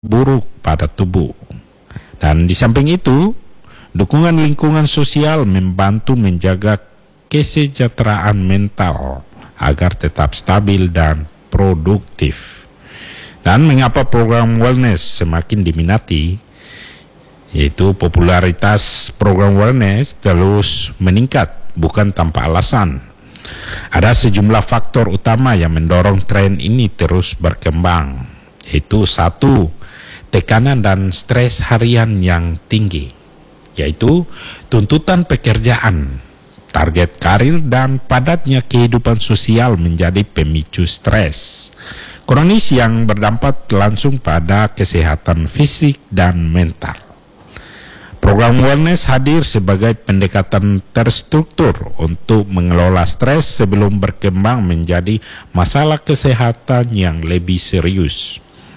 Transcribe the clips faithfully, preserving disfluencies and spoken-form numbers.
buruk pada tubuh. Dan di samping itu, dukungan lingkungan sosial membantu menjaga kesejahteraan mental agar tetap stabil dan produktif. Dan mengapa program wellness semakin diminati, yaitu popularitas program wellness terus meningkat bukan tanpa alasan. Ada sejumlah faktor utama yang mendorong tren ini terus berkembang, yaitu satu, tekanan dan stres harian yang tinggi, yaitu tuntutan pekerjaan, target karir dan padatnya kehidupan sosial menjadi pemicu stres kronis yang berdampak langsung pada kesehatan fisik dan mental. Program wellness hadir sebagai pendekatan terstruktur untuk mengelola stres sebelum berkembang menjadi masalah kesehatan yang lebih serius.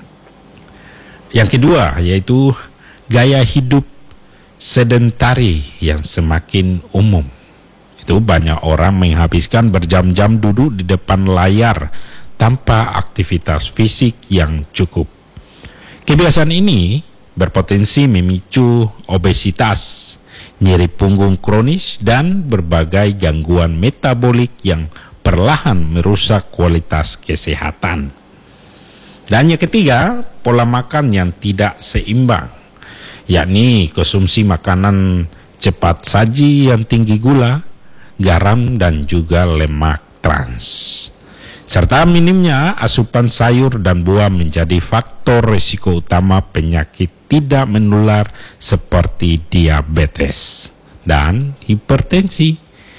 Yang kedua, yaitu gaya hidup sedentari yang semakin umum. Itu banyak orang menghabiskan berjam-jam duduk di depan layar tanpa aktivitas fisik yang cukup. Kebiasaan ini berpotensi memicu obesitas, nyeri punggung kronis, dan berbagai gangguan metabolik yang perlahan merusak kualitas kesehatan. Dan yang ketiga, pola makan yang tidak seimbang, yakni konsumsi makanan cepat saji yang tinggi gula, garam, dan juga lemak trans. Serta minimnya asupan sayur dan buah menjadi faktor risiko utama penyakit tidak menular seperti diabetes dan hipertensi.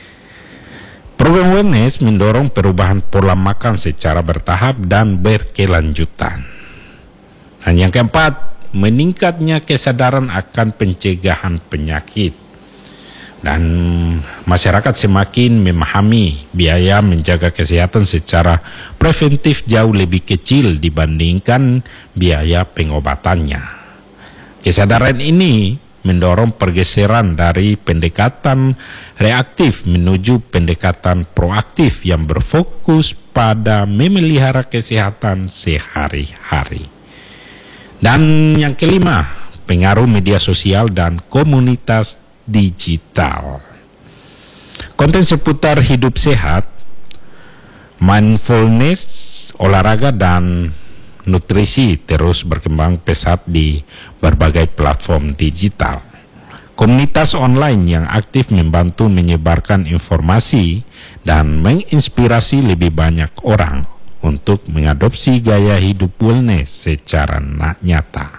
Program wellness mendorong perubahan pola makan secara bertahap dan berkelanjutan. Dan yang keempat, meningkatnya kesadaran akan pencegahan penyakit. Dan masyarakat semakin memahami biaya menjaga kesehatan secara preventif jauh lebih kecil dibandingkan biaya pengobatannya. Kesadaran ini mendorong pergeseran dari pendekatan reaktif menuju pendekatan proaktif yang berfokus pada memelihara kesehatan sehari-hari. Dan yang kelima, pengaruh media sosial dan komunitas digital. Konten seputar hidup sehat, mindfulness, olahraga, dan nutrisi terus berkembang pesat di berbagai platform digital. Komunitas online yang aktif membantu menyebarkan informasi dan menginspirasi lebih banyak orang untuk mengadopsi gaya hidup wellness secara nyata.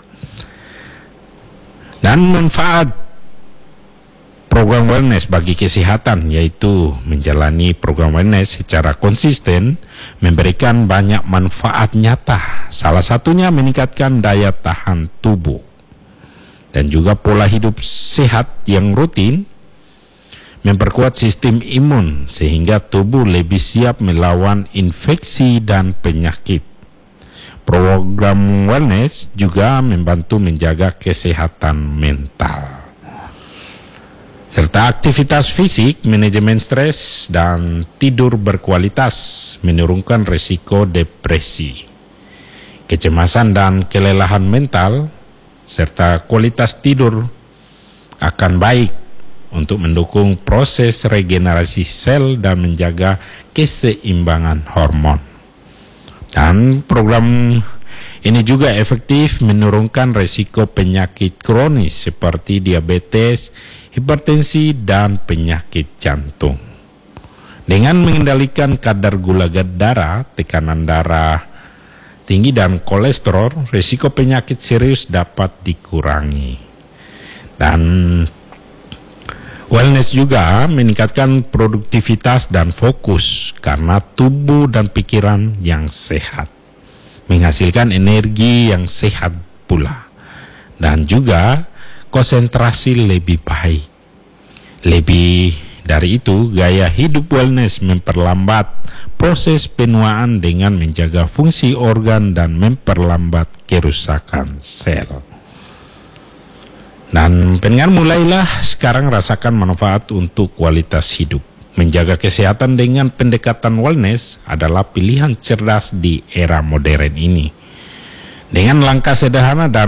Dan manfaat program wellness bagi kesehatan, yaitu menjalani program wellness secara konsisten memberikan banyak manfaat nyata. Salah satunya meningkatkan daya tahan tubuh dan juga pola hidup sehat yang rutin memperkuat sistem imun sehingga tubuh lebih siap melawan infeksi dan penyakit. Program wellness juga membantu menjaga kesehatan mental serta aktivitas fisik, manajemen stres, dan tidur berkualitas menurunkan risiko depresi, kecemasan, dan kelelahan mental, serta kualitas tidur akan baik untuk mendukung proses regenerasi sel dan menjaga keseimbangan hormon. Dan program ini juga efektif menurunkan risiko penyakit kronis seperti diabetes, hipertensi, dan penyakit jantung. Dengan mengendalikan kadar gula darah, tekanan darah tinggi, dan kolesterol, risiko penyakit serius dapat dikurangi. Dan wellness juga meningkatkan produktivitas dan fokus karena tubuh dan pikiran yang sehat, menghasilkan energi yang sehat pula, dan juga konsentrasi lebih baik. Lebih dari itu, gaya hidup wellness memperlambat proses penuaan dengan menjaga fungsi organ dan memperlambat kerusakan sel. Dan pendengar, mulailah sekarang rasakan manfaat untuk kualitas hidup. Menjaga kesehatan dengan pendekatan wellness adalah pilihan cerdas di era modern ini. Dengan langkah sederhana dan